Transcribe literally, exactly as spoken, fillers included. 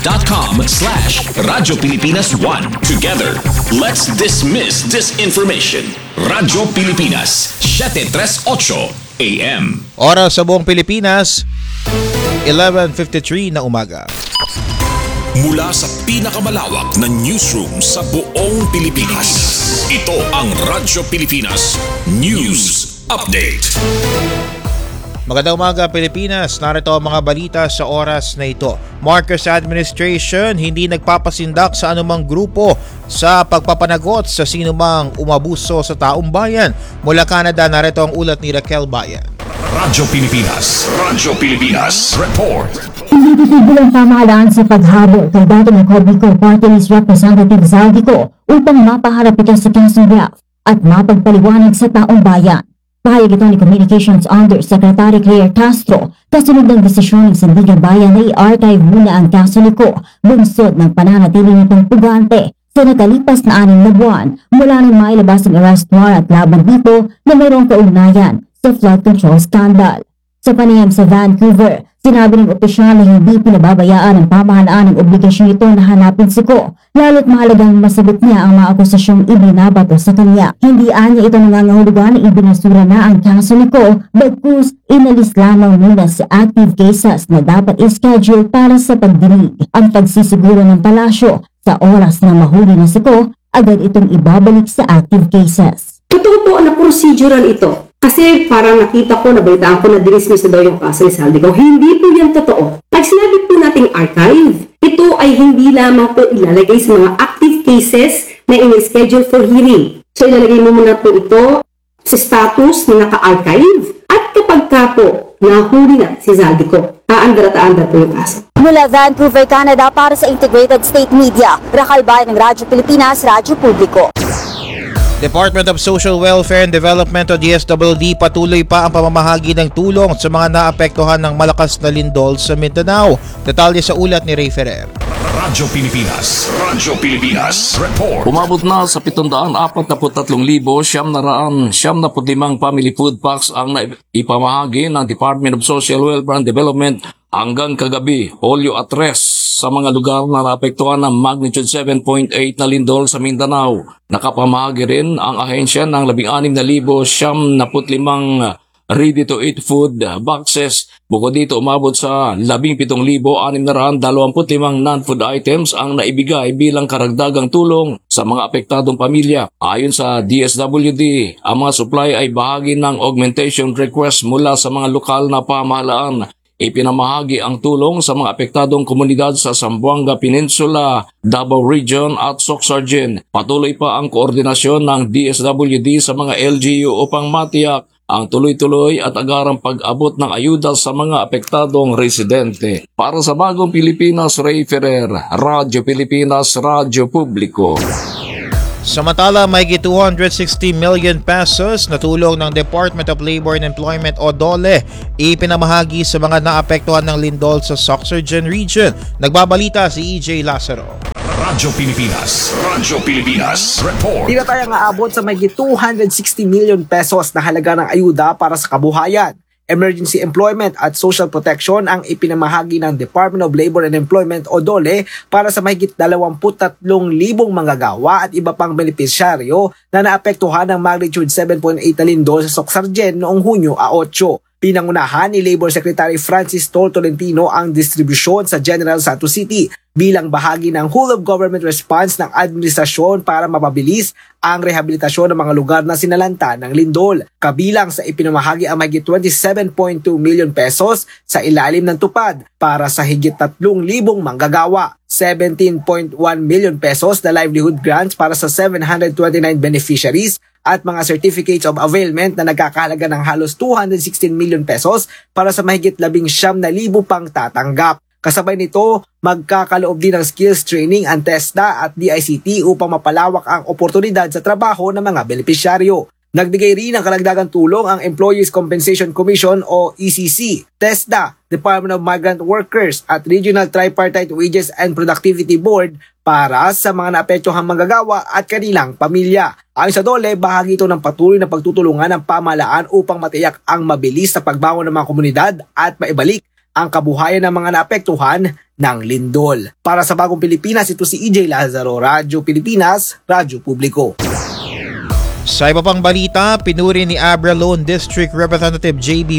facebook.com slash Radyo Pilipinas one. Together, let's dismiss disinformation. Radyo Pilipinas, seven thirty-eight A M. Oras sa buong Pilipinas, eleven fifty-three na umaga. Mula sa pinakamalawak na newsroom sa buong Pilipinas, ito ang Radyo Pilipinas News Update. Magandang umaga Pilipinas, narito ang mga balita sa oras na ito. Marcos administration hindi nagpapasindak sa anumang grupo sa pagpapanagot sa sinumang umabuso sa taong bayan. Mula Canada, narito ang ulat ni Raquel Bayan. Radyo Pilipinas, Radyo Pilipinas Report. Hindi titigil ang pamahalaan sa paghabol kay dating Cobico Party List Representative Zaldico upang mapaharap ito sa Quezon Graph at mapagpaliwanag sa taong bayan. Pahayag ito ni Communications Undersecretary Claire Castro kasunod ng desisyon ng Sandigan Bayan na i-archive muna ang kaso nito bunsod ng pananatili nitong pugante sa nakalipas na anim na buwan mula nang mailabas ang arrest warrant laban dito na mayroong kaugnayan sa flood control scandal. Sa panayam sa Vancouver, sinabi ng opisyal na hindi pinababayaan ng pamahalaan ang obligasyon nito na hanapin si Ko, lalo't mahalagang masagot niya ang mga akusasyong ibinabato sa kanya. Hindi anya ito nangangahulugan na ibinasura na ang kaso ni Ko, bagkus inalis lamang muna sa active cases na dapat i-schedule para sa pagdinig. Ang pagsisiguro ng palasyo sa oras na mahuli na si Ko, agad itong ibabalik sa active cases. Totoo po na procedural ito. Kasi parang nakita ko, nabalitaan ko na dinismiss na daw yung kaso ni Zaldico. Hindi po yan totoo. Pag sinabi po nating archive, ito ay hindi lamang po ilalagay sa mga active cases na in-schedule for hearing. So ilalagay mo muna po ito sa status na naka-archive. At kapag ka po nahuli na si Zaldico, aandar at aandar po yung kaso. Mula Vancouver, Canada para sa Integrated State Media, Raquel Bayan ng Radyo Pilipinas, Radyo Publiko. Department of Social Welfare and Development o D S W D patuloy pa ang pamamahagi ng tulong sa mga naapektuhan ng malakas na lindol sa Mindanao. Detalye sa ulat ni Ray Ferrer. Radyo Pilipinas, Radyo Pilipinas Report. Umabot na sa pitong daan apat na tatlong libo siyam na raan siyam na limang family food packs ang ipamahagi ng Department of Social Welfare and Development hanggang kagabi, Hulyo at Tres sa mga lugar na naapektuhan ng magnitude seven point eight na lindol sa Mindanao. Nakapamahagi rin ang ahensya ng labing anim na libo siyam na limang ready-to-eat food boxes. Bukod dito, umabot sa labing pitong libo anim na raan dalawamput limang non-food items ang naibigay bilang karagdagang tulong sa mga apektadong pamilya. Ayon sa D S W D, ang mga supply ay bahagi ng augmentation request mula sa mga lokal na pamahalaan. Ipinamahagi ang tulong sa mga apektadong komunidad sa Zamboanga Peninsula, Davao Region at Soxargen. Patuloy pa ang koordinasyon ng D S W D sa mga L G U upang matiyak ang tuloy-tuloy at agarang pag-abot ng ayuda sa mga apektadong residente. Para sa Bagong Pilipinas, Ray Ferrer, Radyo Pilipinas, Radyo Publiko. Samantala, may two hundred sixty million pesos na tulong ng Department of Labor and Employment o D O L E ipinamahagi sa mga naapektuhan ng lindol sa Soxargen Region. Nagbabalita si E J Lazaro. Radyo Pilipinas, Radyo Pilipinas Report. Tinatayang aabot sa may two hundred sixty million pesos na halaga ng ayuda para sa kabuhayan. Emergency Employment at Social Protection ang ipinamahagi ng Department of Labor and Employment o D O L E para sa mahigit dalawampu't tatlong libong manggagawa at iba pang benepisyaryo na naapektuhan ng magnitude seven point eight na lindol sa Soxargen noong Hunyo eight. Pinangunahan ni Labor Secretary Francis Tol Tolentino ang distribusyon sa General Santos City bilang bahagi ng whole of government response ng administrasyon para mapabilis ang rehabilitasyon ng mga lugar na sinalanta ng lindol. Kabilang sa ipinamahagi ang mahigit twenty-seven point two million pesos sa ilalim ng tupad para sa higit tatlong libong manggagawa. seventeen point one million pesos na livelihood grants para sa seven hundred twenty-nine beneficiaries at mga certificates of availment na nagkakahalaga ng halos two hundred sixteen million pesos para sa mahigit labing siyam na libo pang tatanggap. Kasabay nito, magkakaloob din ng skills training ang TESDA at D I C T upang mapalawak ang oportunidad sa trabaho ng mga benepisyaryo. Nagbigay rin ng karagdagang tulong ang Employees Compensation Commission o E C C, TESDA, Department of Migrant Workers at Regional Tripartite Wages and Productivity Board para sa mga naapektuhang manggagawa at kanilang pamilya. Ayon sa D O L E, bahagi ito ng patuloy na pagtutulungan ng pamahalaan upang matiyak ang mabilis na pagbangon ng mga komunidad at maibalik ang kabuhayan ng mga naapektuhan ng lindol. Para sa Bagong Pilipinas, ito si E J Lazaro, Radyo Pilipinas, Radyo Publiko. Sa iba pang balita, pinuri ni Abra Lone District Representative J B